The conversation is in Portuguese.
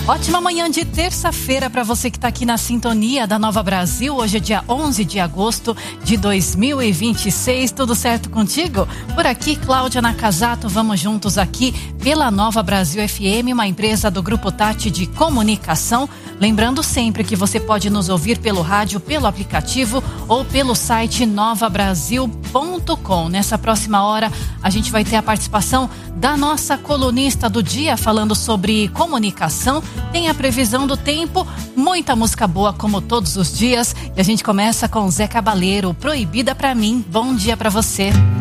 Ótima manhã de terça-feira para você que está aqui na sintonia da Nova Brasil. Hoje é dia 11 de agosto de 2026. Tudo certo contigo? Por aqui, Cláudia Nakazato, vamos juntos aqui pela Nova Brasil FM, uma empresa do Grupo Tati de Comunicação. Lembrando sempre que você pode nos ouvir pelo rádio, pelo aplicativo ou pelo site novabrasil.com. Nessa próxima hora, a gente vai ter a participação da nossa colunista do dia falando sobre comunicação. Tem a previsão do tempo, muita música boa como todos os dias. E a gente começa com Zé Cabaleiro, Proibida Pra Mim. Bom dia pra você.